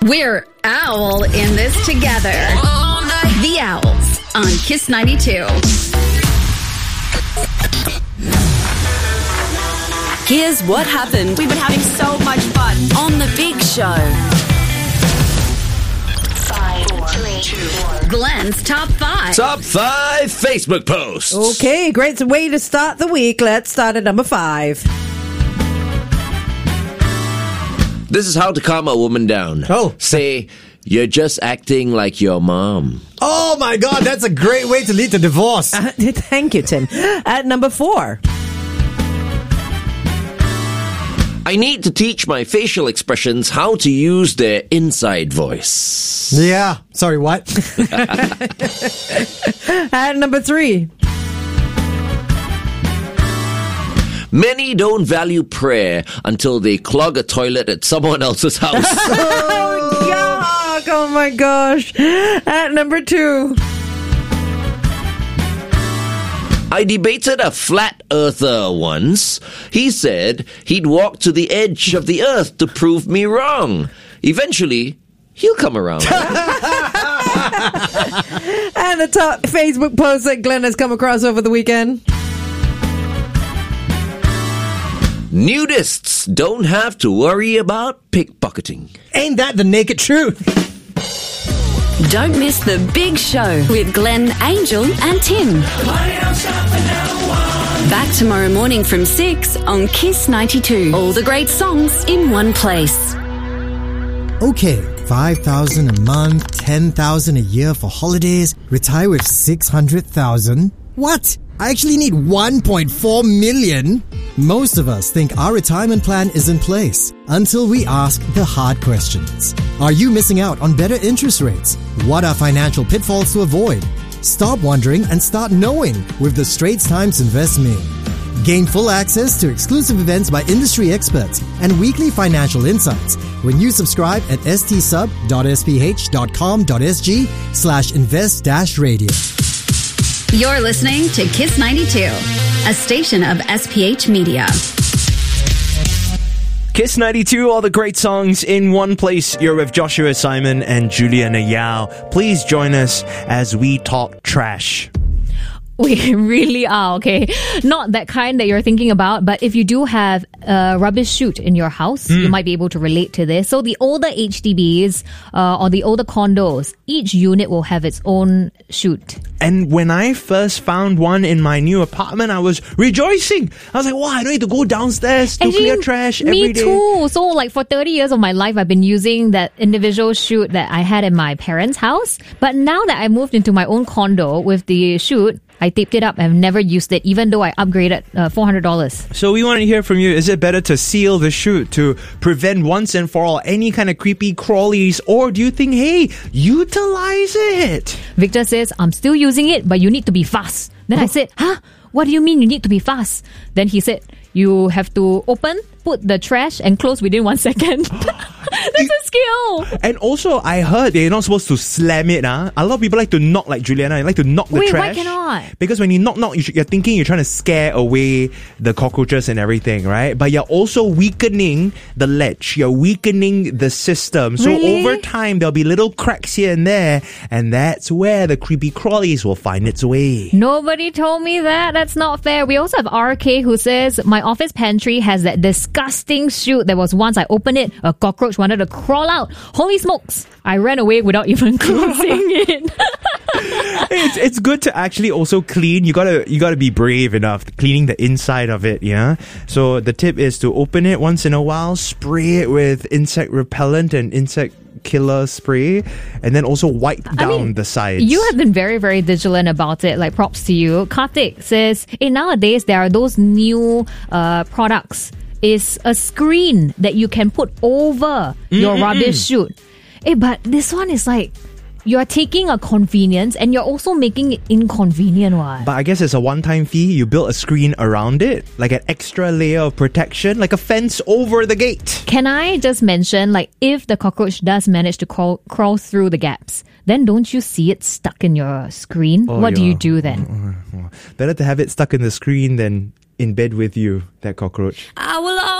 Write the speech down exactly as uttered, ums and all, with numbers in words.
We're owl in this together. The Owls on Kiss ninety-two. Here's what happened. We've been having so much fun on The Big Show. Five, four, three, two, one. Glenn's Top five. Top five Facebook posts. Okay, great way to start the week. Let's start at number five. This is how to calm a woman down. Oh. Say, you're just acting like your mom. Oh my God, that's a great way to lead to divorce. Uh, thank you, Tim. At number four. I need to teach my facial expressions how to use their inside voice. Yeah. Sorry, what? At number three. Many don't value prayer until they clog a toilet at someone else's house. Oh, yuck. Oh, my gosh. At number two. I debated a flat earther once. He said he'd walk to the edge of the earth to prove me wrong. Eventually, he'll come around. And the top Facebook post that Glenn has come across over the weekend. Nudists don't have to worry about pickpocketing. Ain't that the naked truth? Don't miss The Big Show with Glenn, Angel and Tim. Back tomorrow morning from six on Kiss ninety-two. All the great songs in one place. Okay, five thousand a month, ten thousand a year for holidays, retire with six hundred thousand. What? I actually need one point four million? Most of us think our retirement plan is in place until we ask the hard questions. Are you missing out on better interest rates? What are financial pitfalls to avoid? Stop wondering and start knowing with the Straits Times Invest Me. Gain full access to exclusive events by industry experts and weekly financial insights when you subscribe at stsub.sph.com.sg slash invest dash radio. You're listening to Kiss ninety-two, a station of S P H Media. Kiss ninety-two, all the great songs in one place. You're with Joshua Simon and Juliana Yao. Please join us as we talk trash. We really are, okay? Not that kind that you're thinking about, but if you do have a rubbish chute in your house, mm. you might be able to relate to this. So the older H D Bs uh, or the older condos, each unit will have its own chute. And when I first found one in my new apartment, I was rejoicing. I was like, wow, I don't need to go downstairs to Actually, clear trash every me day. Me too. So like for thirty years of my life, I've been using that individual chute that I had in my parents' house. But now that I moved into my own condo with the chute, I taped it up. I've never used it, even though I upgraded uh, four hundred dollars. So we want to hear from you. Is it better to seal the chute to prevent once and for all any kind of creepy crawlies? Or do you think, hey, utilize it? Victor says, I'm still using it, but you need to be fast. Then I said, huh? What do you mean you need to be fast? Then he said, you have to open, put the trash and close within one second. That's a skill. And also, I heard they're not supposed to slam it. Huh? A lot of people like to knock, like Juliana. You like to knock the Wait, trash. why cannot? Because when you knock, knock, you're thinking you're trying to scare away the cockroaches and everything, right? But you're also weakening the ledge. You're weakening the system. So Really? over time, there'll be little cracks here and there. And that's where the creepy crawlies will find its way. Nobody told me that. That's not fair. We also have R K who says, my office pantry has that disgusting chute. There was once I opened it, a cockroach wanted to crawl out. Holy smokes! I ran away without even closing it. it's it's good to actually also clean. You gotta you gotta be brave enough cleaning the inside of it. Yeah. So the tip is to open it once in a while, spray it with insect repellent and insect killer spray, and then also wipe down I mean, the sides. You have been very, very vigilant about it. Like, props to you. Karthik says, hey, nowadays there are those new uh, products. Is a screen that you can put over mm, your mm, rubbish mm. chute. Hey, but this one is like, you're taking a convenience and you're also making it inconvenient. What? But I guess it's a one-time fee. You build a screen around it, like an extra layer of protection, like a fence over the gate. Can I just mention, like, if the cockroach does manage to crawl, crawl through the gaps, then don't you see it stuck in your screen? Oh, what yeah. do you do then? Better to have it stuck in the screen than in bed with you, that cockroach. I will